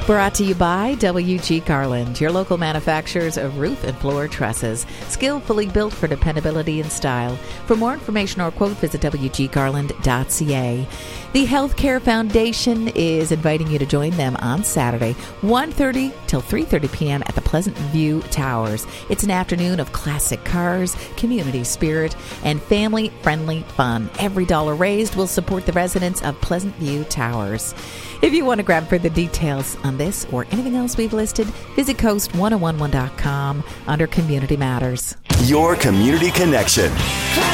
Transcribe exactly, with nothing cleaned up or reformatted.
Brought to you by W G Garland, your local manufacturers of roof and floor trusses, skillfully built for dependability and style. For more information or quote, visit w g garland dot c a. The Healthcare Foundation is inviting you to join them on Saturday, one thirty till three thirty p.m. at the Pleasant View Towers. It's an afternoon of classic cars, community spirit, and family-friendly fun. Every dollar raised will support the residents of Pleasant View Towers. If you want to grab further details on this or anything else we've listed, visit coast ten eleven dot com under Community Matters. Your community connection.